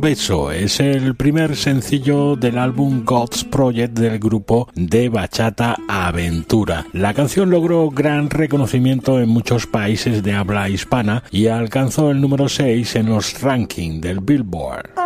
beso es el primer sencillo del álbum God's Project del grupo de bachata Aventura. La canción logró gran reconocimiento en muchos países de habla hispana y alcanzó el número 6 en los rankings del Billboard.